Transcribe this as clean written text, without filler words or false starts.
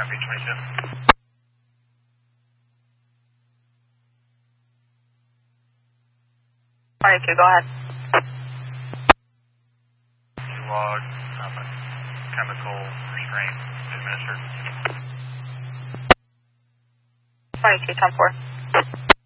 B27. 22, go ahead. You log chemical restraint administered. 22, 10-4.